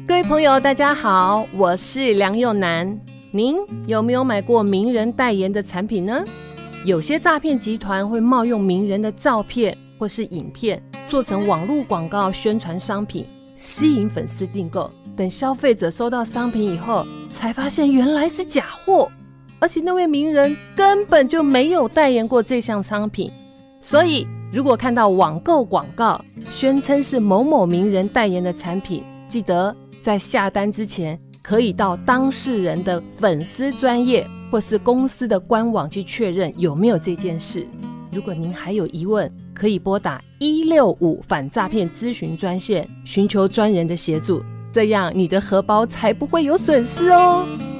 各位朋友大家好，我是梁又南。您有没有买过名人代言的产品呢？有些诈骗集团会冒用名人的照片或是影片，做成网络广告宣传商品，吸引粉丝订购。等消费者收到商品以后，才发现原来是假货，而且那位名人根本就没有代言过这项商品。所以如果看到网购广告宣称是某某名人代言的产品，记得在下单之前可以到当事人的粉丝专页或是公司的官网去确认有没有这件事。如果您还有疑问，可以拨打165反诈骗咨询专线，寻求专人的协助，这样你的荷包才不会有损失哦。